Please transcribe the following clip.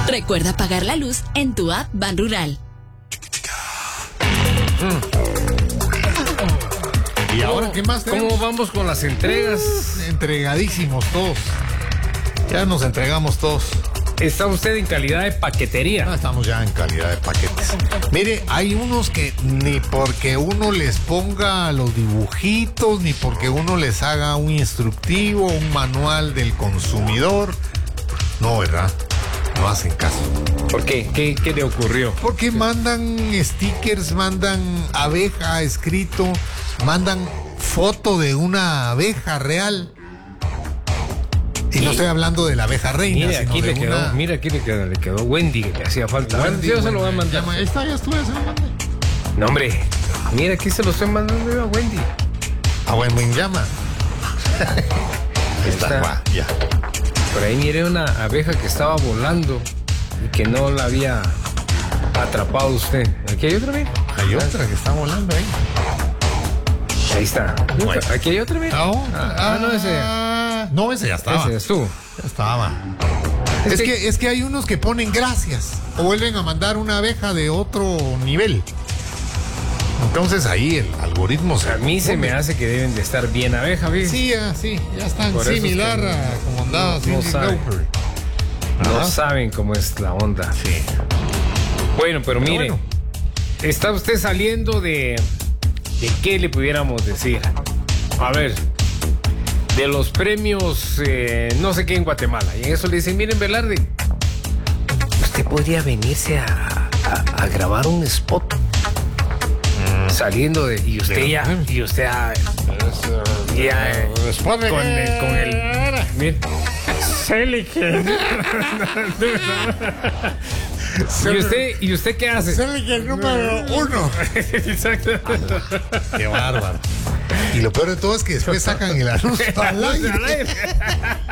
Recuerda pagar la luz en tu app Banrural. ¿Y ahora qué más tenemos? ¿Cómo vamos con las entregas? Entregadísimos todos. Ya nos entregamos todos. ¿Está usted en calidad de paquetería? Estamos ya en calidad de paquetes. Mire, hay unos que ni porque uno les ponga los dibujitos, ni porque uno les haga un instructivo, un manual del consumidor. No, ¿verdad? No hacen caso. ¿Por qué? ¿Qué le ocurrió? Porque mandan stickers, mandan abeja escrito, mandan foto de una abeja real. Y no estoy hablando de la abeja reina, Mira, sino aquí de le quedó, una... mira, aquí le quedó Wendy, que le hacía falta. Wendy, Yo se lo voy a mandar. Esta ya estuve, se lo mandé. No, hombre, mira, aquí se lo estoy mandando yo a Wendy. A buen llama. Está. Va, ya. Por ahí miré una abeja que estaba volando y que no la había atrapado usted. Aquí hay otra vez. Hay otra que está volando ahí. Ahí está. Bueno. Aquí hay otra vez. No, no, ese. No, ese ya estaba. Ese estuvo. Ya estaba. Es que hay unos que ponen gracias o vuelven a mandar una abeja de otro nivel. Entonces ahí el algoritmo A mí se me hace que deben de estar bien abeja, ¿ves? Sí, ya están Por eso similar es que a como andaba no Cindy saben. Lauper. No Ajá. saben cómo es la onda. Sí. Bueno, pero mire, bueno. está usted saliendo de qué le pudiéramos decir. A ver, de los premios no sé qué en Guatemala. Y en eso le dicen, miren, Velarde, usted podría venirse a grabar un spot. Saliendo de... Y usted ya... Y usted ya... Responde. con el... Mire. Seligen. ¿Y usted qué hace? Seligen número 1. Exacto. Qué bárbaro. Y lo peor de todo es que después sacan el anuncio al aire.